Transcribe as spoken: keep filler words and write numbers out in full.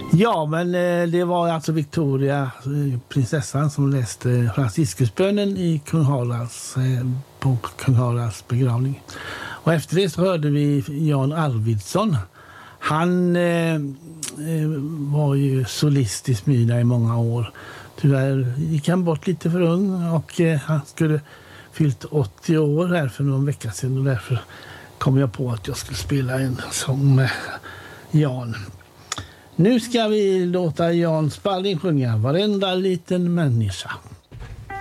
Ja, men eh, det var alltså Victoria, eh, prinsessan, som läste Franciscusbönen i kung Haralds, eh, på kung Haralds begravning. Och efter det så hörde vi Jan Arvidsson. Han eh, eh, var ju solist i Smyna i många år. Tyvärr gick han bort lite för ung och eh, han skulle fyllt åttio år här för någon vecka sedan, och därför kom jag på att jag skulle spela en sång med Jan. Nu ska vi låta Jan Sparling sjunga Varenda liten människa.